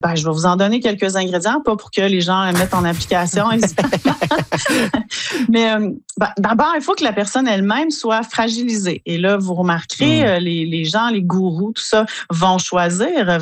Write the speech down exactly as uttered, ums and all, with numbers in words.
Ben, je vais vous en donner quelques ingrédients, pas pour que les gens les mettent en application, évidemment. Mais euh, ben, d'abord, il faut que la personne elle-même soit fragilisée. Et là, vous remarquerez, Mmh. euh, les, les gens, les gourous, tout ça, vont choisir